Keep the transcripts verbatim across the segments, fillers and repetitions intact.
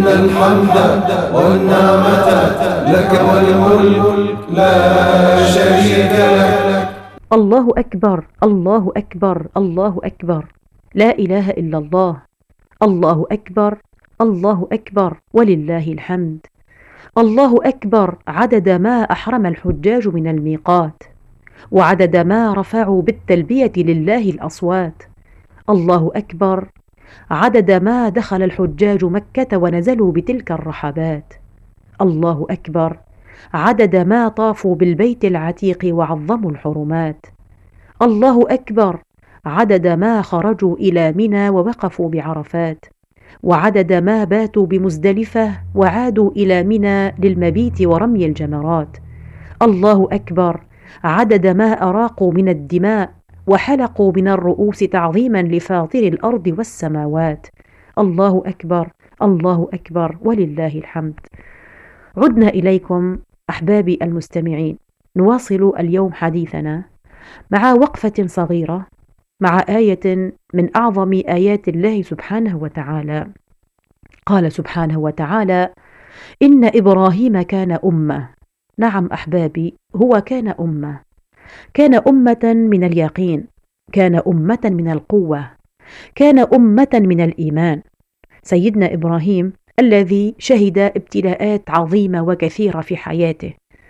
الحمد والنعمة لك والملك لا شريك لك. الله أكبر، الله أكبر، الله أكبر، لا إله إلا الله. الله أكبر، الله أكبر، ولله الحمد. الله أكبر عدد ما أحرم الحجاج من الميقات، وعدد ما رفعوا بالتلبية لله الأصوات. الله أكبر عدد ما دخل الحجاج مكة ونزلوا بتلك الرحبات. الله أكبر عدد ما طافوا بالبيت العتيق وعظموا الحرمات. الله أكبر عدد ما خرجوا إلى منى ووقفوا بعرفات، وعدد ما باتوا بمزدلفة وعادوا إلى منى للمبيت ورمي الجمرات. الله أكبر عدد ما أراقوا من الدماء وحلقوا من الرؤوس تعظيما لفاطر الأرض والسماوات. الله أكبر، الله أكبر، ولله الحمد. عدنا إليكم أحبابي المستمعين، نواصل اليوم حديثنا مع وقفة صغيرة مع آية من أعظم آيات الله سبحانه وتعالى. قال سبحانه وتعالى: إن إبراهيم كان أمة. نعم أحبابي، هو كان أمة، كان أمة من اليقين، كان أمة من القوة، كان أمة من الإيمان. سيدنا إبراهيم الذي شهد ابتلاءات عظيمة وكثيرة في حياته،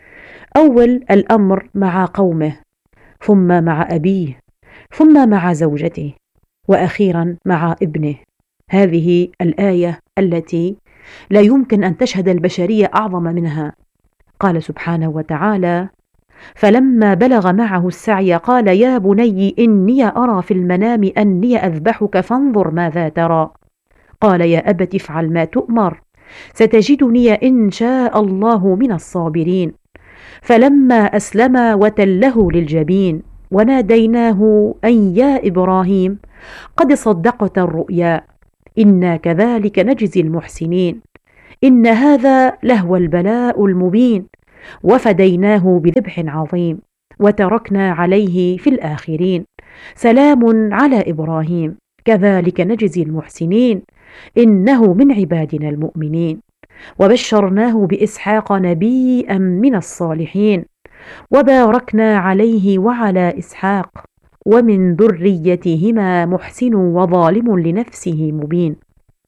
أول الأمر مع قومه، ثم مع أبيه، ثم مع زوجته، وأخيرا مع ابنه. هذه الآية التي لا يمكن أن تشهد البشرية أعظم منها. قال سبحانه وتعالى: فلما بلغ معه السعي قال يا بني إني أرى في المنام أني أذبحك فانظر ماذا ترى. قال يا أبت افعل ما تؤمر ستجدني إن شاء الله من الصابرين. فلما أسلما وتله للجبين وناديناه أن يا إبراهيم قد صدقت الرؤيا إنا كذلك نجزي المحسنين إن هذا لهو البلاء المبين وفديناه بذبح عظيم وتركنا عليه في الآخرين سلام على إبراهيم كذلك نجزي المحسنين إنه من عبادنا المؤمنين وبشرناه بإسحاق نبيا من الصالحين وباركنا عليه وعلى إسحاق ومن ذريتهما محسن وظالم لنفسه مبين.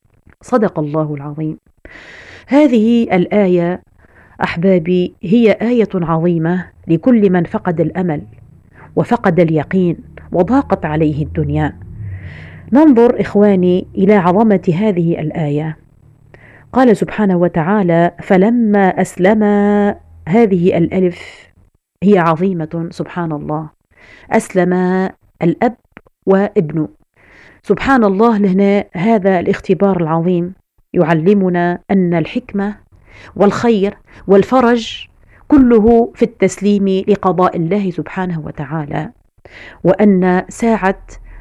صدق الله العظيم. هذه الآية أحبابي هي آية عظيمة لكل من فقد الأمل وفقد اليقين وضاقت عليه الدنيا. ننظر إخواني إلى عظمة هذه الآية. قال سبحانه وتعالى: فلما أسلما. هذه الألف هي عظيمة سبحان الله. أسلم الأب وابنه. سبحان الله، لهنا هذا الاختبار العظيم يعلمنا أن الحكمة والخير والفرج كله في التسليم لقضاء الله سبحانه وتعالى، وأن ساعة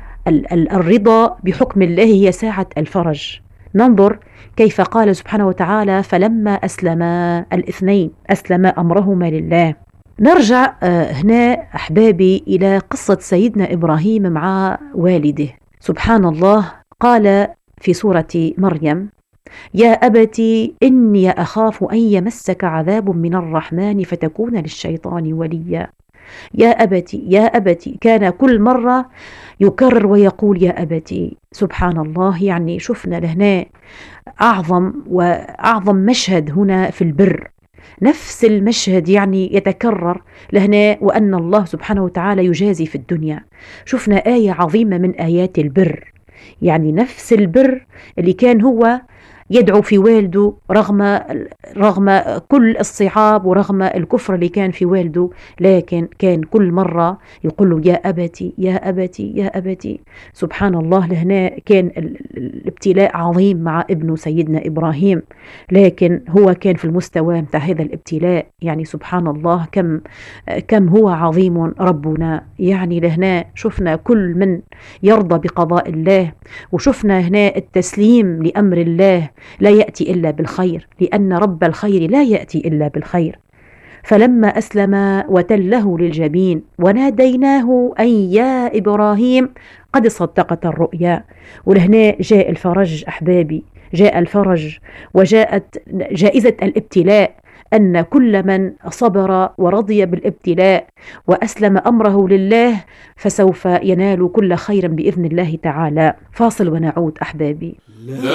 الرضا بحكم الله هي ساعة الفرج. ننظر كيف قال سبحانه وتعالى: فلما أسلما الاثنين، أسلما أمرهما لله. نرجع هنا أحبابي إلى قصة سيدنا إبراهيم مع والده. سبحان الله، قال في سورة مريم: يا أبت إني أخاف أن يمسك عذاب من الرحمن فتكون للشيطان وليا. يا أبتي يا أبتي، كان كل مرة يكرر ويقول يا أبتي. سبحان الله، يعني شفنا لهنا أعظم وأعظم مشهد هنا في البر، نفس المشهد يعني يتكرر لهنا، وأن الله سبحانه وتعالى يجازي في الدنيا. شفنا آية عظيمة من آيات البر، يعني نفس البر اللي كان هو يدعو في والده رغم رغم كل الصعاب ورغم الكفر اللي كان في والده، لكن كان كل مرة يقول له يا أبتي يا أبتي يا أبتي. سبحان الله، لهنا كان الابتلاء عظيم مع ابنه سيدنا إبراهيم، لكن هو كان في المستوى متاع هذا الابتلاء. يعني سبحان الله، كم كم هو عظيم ربنا. يعني لهنا شفنا كل من يرضى بقضاء الله، وشفنا هنا التسليم لأمر الله لا يأتي إلا بالخير، لأن رب الخير لا يأتي إلا بالخير. فلما أسلم وتله للجبين وناديناه أن يا إبراهيم قد صدقت الرؤيا. ولهنا جاء الفرج أحبابي، جاء الفرج وجاءت جائزة الابتلاء، أن كل من صبر ورضي بالابتلاء وأسلم أمره لله فسوف ينال كل خير بإذن الله تعالى. فاصل ونعود أحبابي.